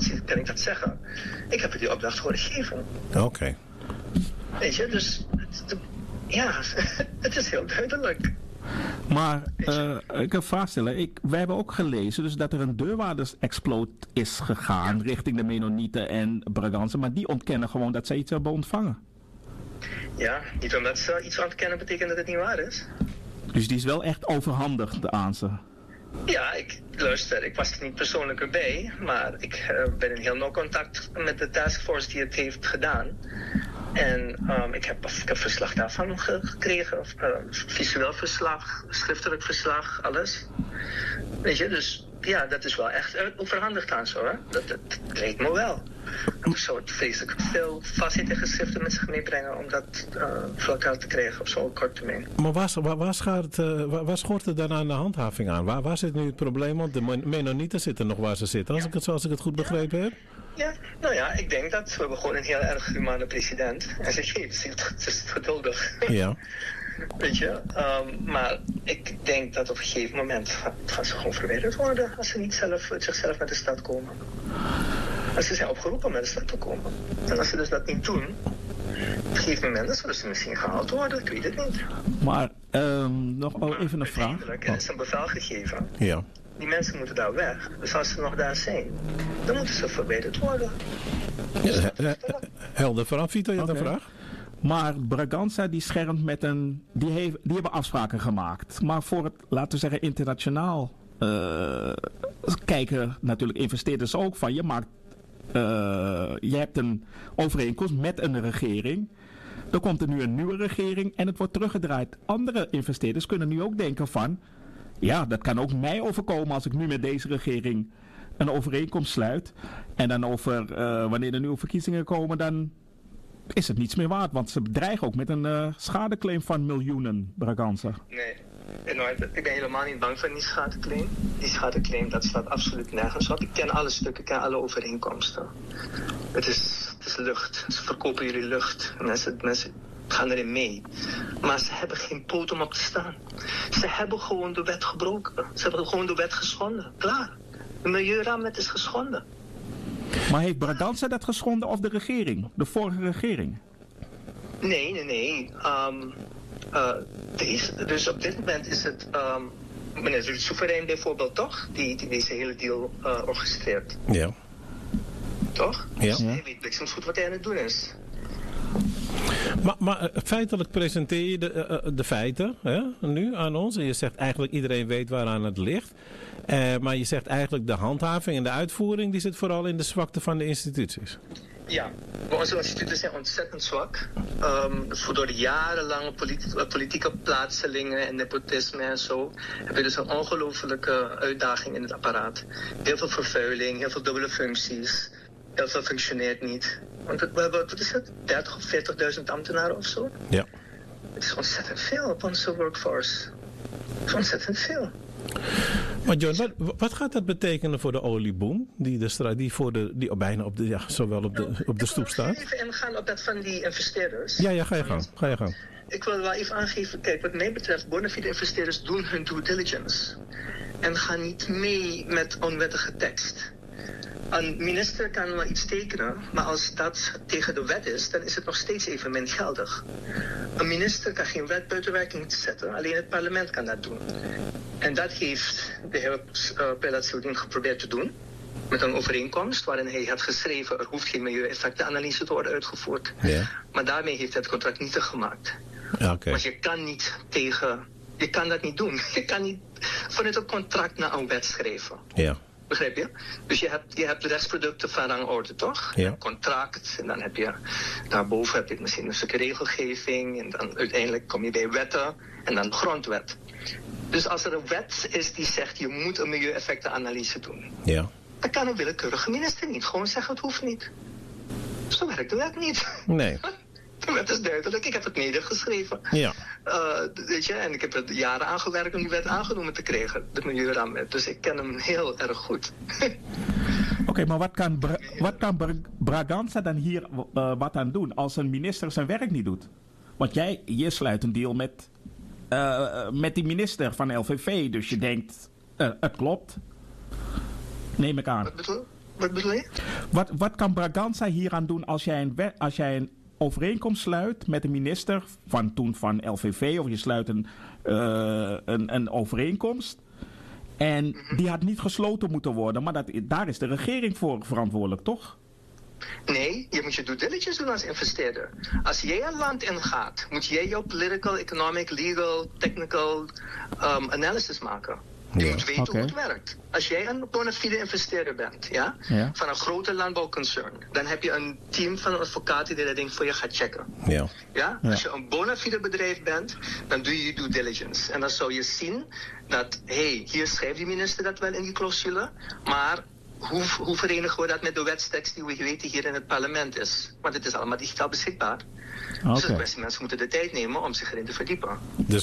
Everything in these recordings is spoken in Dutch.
kan ik dat zeggen. Ik heb die opdracht gewoon gegeven. Oké. Weet je, dus ja, het is heel duidelijk. Maar ik heb een vraag stellen. Wij hebben ook gelezen dus dat er een deurwaardersexploot is gegaan richting de Mennonieten en Braganza. Maar die ontkennen gewoon dat zij iets hebben ontvangen. Ja, niet omdat ze iets ontkennen betekent dat het niet waar is. Dus die is wel echt overhandigd aan ze. Ja, ik was er niet persoonlijk erbij, maar ik ben in heel nauw contact met de taskforce die het heeft gedaan. En ik heb verslag daarvan gekregen, visueel verslag, schriftelijk verslag, alles. Weet je, dus ja, dat is wel echt overhandigd aan zo, hè. Dat lijkt me wel. Dat zou het vreselijk veel vastzitten geschriften met zich meebrengen om dat voor elkaar te krijgen op zo'n korte termijn. Maar waar schort het dan aan de handhaving aan? Waar zit nu het probleem? Want de Mennonieten zitten nog waar ze zitten, als ik het goed begrepen heb. Ja, nou ja, ik denk dat we hebben gewoon een heel erg humane president. En ze geeft het geduldig. Ja. Weet je, maar ik denk dat op een gegeven moment gaan ze gewoon verwijderd worden als ze niet zichzelf naar de stad komen. Als ze zijn opgeroepen om naar de stad te komen. En als ze dus dat niet doen, op een gegeven moment zullen ze misschien gehaald worden, ik weet het niet. Maar nog even een vraag. Uiteindelijk is een bevel gegeven. Ja. Die mensen moeten daar weg. Dus als ze nog daar zijn, dan moeten ze verwijderd worden. Helder vanaf, Vito, je hebt een vraag? Maar Braganza die schermt met die hebben afspraken gemaakt. Maar voor het, laten we zeggen, internationaal kijken natuurlijk investeerders ook van. Je hebt een overeenkomst met een regering. Er komt er nu een nieuwe regering en het wordt teruggedraaid. Andere investeerders kunnen nu ook denken van, ja, dat kan ook mij overkomen als ik nu met deze regering een overeenkomst sluit. En dan wanneer er nieuwe verkiezingen komen, dan is het niets meer waard. Want ze dreigen ook met een schadeclaim van miljoenen, Braganza. Nee, ik ben helemaal niet bang voor die schadeclaim. Die schadeclaim, dat staat absoluut nergens op. Ik ken alle stukken, ik ken alle overeenkomsten. Het is lucht. Ze verkopen jullie lucht. Mensen gaan erin mee. Maar ze hebben geen poot om op te staan. Ze hebben gewoon de wet gebroken. Ze hebben gewoon de wet geschonden. Klaar. De milieuraamwet is geschonden. Maar heeft Braganza dat geschonden of de regering? De vorige regering? Nee. Dus op dit moment is het meneer Ruud Soeverein bijvoorbeeld, toch? Die deze hele deal orchestreert. Ja. Toch? Ja. Dus hij weet bliksemsgoed wat hij aan het doen is. Maar feitelijk presenteer je de feiten nu aan ons. En je zegt eigenlijk iedereen weet waaraan het ligt. Maar je zegt eigenlijk de handhaving en de uitvoering die zit vooral in de zwakte van de instituties. Ja, maar onze instituten zijn ontzettend zwak. Door de jarenlange politieke plaatselingen en nepotisme en zo heb je dus een ongelofelijke uitdaging in het apparaat. Heel veel vervuiling, heel veel dubbele functies. Heel veel functioneert niet. Want we hebben, wat is het, 30.000 of 40.000 ambtenaren of zo? Ja. Het is ontzettend veel op onze workforce. Het is ontzettend veel. Maar John, wat gaat dat betekenen voor de olieboom? Die bijna zowel op de stoep staat? Ik wil even ingaan op dat van die investeerders. Ja, ga je gang. Ik wil wel even aangeven, kijk, wat mij betreft, bona fide investeerders doen hun due diligence. En gaan niet mee met onwettige tekst. Een minister kan wel iets tekenen, maar als dat tegen de wet is, dan is het nog steeds evenmin geldig. Een minister kan geen wet buiten werking zetten, alleen het parlement kan dat doen. En dat heeft de heer Prelat Soudien geprobeerd te doen, met een overeenkomst waarin hij had geschreven, er hoeft geen milieueffectenanalyse te worden uitgevoerd. Ja. Maar daarmee heeft hij het contract niet gemaakt. Ja, okay. Want je kan dat niet doen. Je kan niet vanuit een contract naar een wet schrijven. Ja. Begrijp je? Dus je hebt de rechtsproducten van rangorde, toch? Ja. Een contract, en dan heb je daarboven heb je misschien een stukje regelgeving, en dan uiteindelijk kom je bij wetten, en dan grondwet. Dus als er een wet is die zegt, je moet een milieueffectenanalyse doen, ja, dan kan een willekeurige minister niet gewoon zeggen, het hoeft niet. Zo werkt de wet niet. Nee. De wet is duidelijk, ik heb het nedergeschreven. Ja. Weet je, en ik heb er jaren aan gewerkt om die wet aangenomen te krijgen, de milieuraamwet. Dus ik ken hem heel erg goed. Oké, maar wat kan Braganza dan hier wat aan doen als een minister zijn werk niet doet? Want je sluit een deal met die minister van LVV, dus je denkt, het klopt. Neem ik aan. Wat bedoel je? Wat bedoel je? Wat kan Braganza hieraan doen als jij een overeenkomst sluit met de minister van LVV, of je sluit een overeenkomst en die had niet gesloten moeten worden, maar daar is de regering voor verantwoordelijk, toch? Nee, je moet je due diligence doen als investeerder. Als jij een land ingaat, moet jij jouw political, economic, legal, technical analysis maken. Je moet weten hoe het werkt. Als jij een bona fide investeerder bent, van een grote landbouwconcern, dan heb je een team van advocaten die dat ding voor je gaat checken. Ja? Als je een bona fide bedrijf bent, dan doe je due diligence. En dan zou je zien dat, hier schrijft die minister dat wel in die clausule, maar hoe verenigen we dat met de wetstekst die we weten hier in het parlement is? Want het is allemaal digitaal beschikbaar. Dus de beste mensen moeten de tijd nemen om zich erin te verdiepen. Dus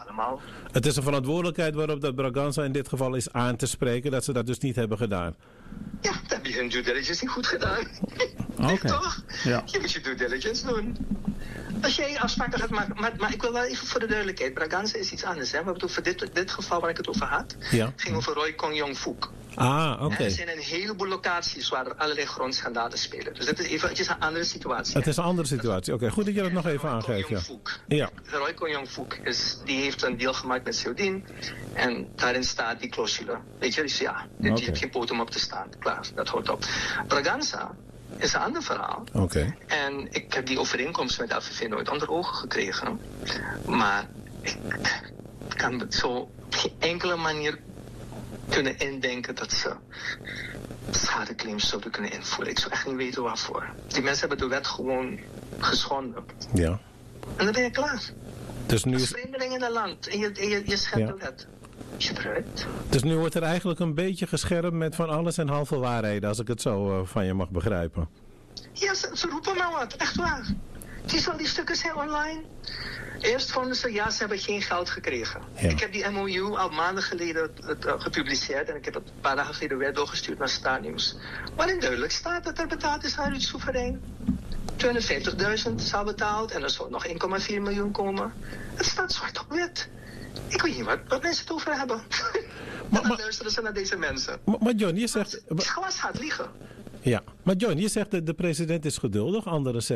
het is een verantwoordelijkheid waarop dat Braganza in dit geval is aan te spreken, dat ze dat dus niet hebben gedaan. Ja, dan heb je hun due diligence niet goed gedaan. Toch? Ja. Je moet je due diligence doen. Als jij afspraken gaat maken, maar ik wil wel even voor de duidelijkheid, Braganza is iets anders. Hè? We hebben het over dit geval waar ik het over had. Ging over Roy Kong-Yong-Fook. Er zijn een heleboel locaties waar er allerlei grondschandalen spelen. Dus het is een andere situatie. Het is een andere situatie. Oké, goed dat je dat nog even aangeeft. Ja. Roy Kong-Yong-Fook die heeft een deal gemaakt met Seudin. En daarin staat die clausule. Weet je, dus je hebt geen poot om op te staan. Klaar, dat houdt op. Braganza is een ander verhaal. En ik heb die overeenkomst met LVV nooit onder ogen gekregen. Maar ik kan het zo op geen enkele manier kunnen indenken dat ze schadeclaims zouden kunnen invoeren. Ik zou echt niet weten waarvoor. Die mensen hebben de wet gewoon geschonden. Ja. En dan ben je klaar. Dus nu is vreemdeling in het land en je schendt de wet. Je eruit. Dus nu wordt er eigenlijk een beetje geschermd met van alles en halve waarheden, als ik het zo van je mag begrijpen. Ja, ze roepen maar wat, echt waar. Die stukken zijn online. Eerst vonden ze, ze hebben geen geld gekregen. Ja. Ik heb die MOU al maanden geleden gepubliceerd en ik heb het een paar dagen geleden weer doorgestuurd naar Starnieuws. Waarin duidelijk staat dat er betaald is aan het soeverein. 250.000 is al betaald en er zou nog 1,4 miljoen komen. Het staat zwart op wit. Ik weet niet wat mensen het over hebben. En dan luisteren ze naar deze mensen. Maar John, je zegt... Het glas gaat liegen. Ja, maar John, je zegt dat de president is geduldig. Anderen zeggen